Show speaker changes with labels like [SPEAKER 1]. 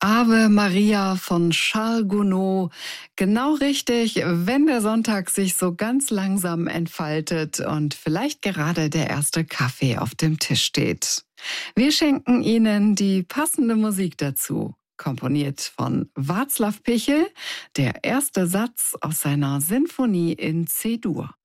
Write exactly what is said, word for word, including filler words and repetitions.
[SPEAKER 1] Ave Maria von Charles Gounod. Genau richtig, wenn der Sonntag sich so ganz langsam entfaltet und vielleicht gerade der erste Kaffee auf dem Tisch steht. Wir schenken Ihnen die passende Musik dazu. Komponiert von Václav Pichel, der erste Satz aus seiner Sinfonie in C-Dur.